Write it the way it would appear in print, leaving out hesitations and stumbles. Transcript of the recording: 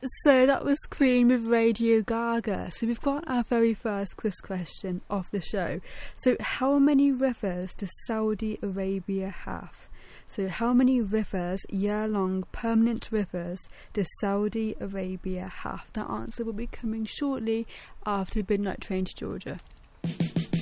So that was Queen with Radio Gaga. So we've got our very first quiz question of the show. So how many rivers does Saudi Arabia have? So how many rivers, year-long permanent rivers, does Saudi Arabia have? That answer will be coming shortly after Midnight Train to Georgia.